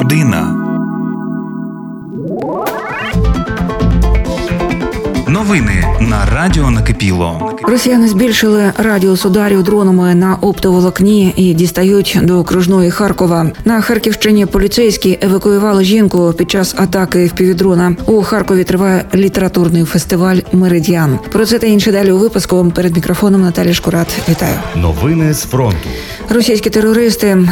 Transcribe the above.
людина. Новини на Радіо Накипіло. Росіяни збільшили радіус ударів дронами на оптоволокні і дістають до окружної Харкова. На Харківщині поліцейські евакуювали жінку під час атаки впівдрона. У Харкові триває літературний фестиваль «Меридіан». Про це та інше далі у випуску. Перед мікрофоном Наталія Шкурат. Вітаю. Новини з фронту. Російські терористи